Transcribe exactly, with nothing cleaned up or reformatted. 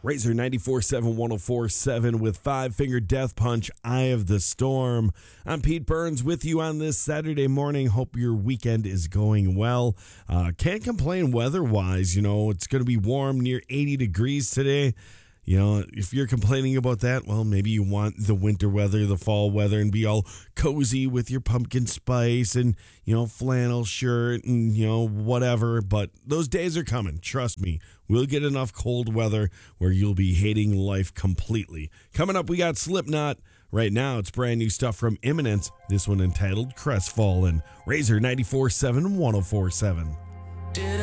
Razor ninety-four point seven, one oh four point seven with Five Finger Death Punch, Eye of the Storm. I'm Pete Burns with you on this Saturday morning. Hope your weekend is going well. Uh, can't complain weather-wise. You know, it's going to be warm, near eighty degrees today. You know, if you're complaining about that, well, maybe you want the winter weather, the fall weather, and be all cozy with your pumpkin spice and, you know, flannel shirt and, you know, whatever. But those days are coming. Trust me. We'll get enough cold weather where you'll be hating life completely. Coming up, we got Slipknot. Right now, it's brand new stuff from Imminence. This one entitled Crestfallen. Razor ninety-four point seven, one oh four point seven.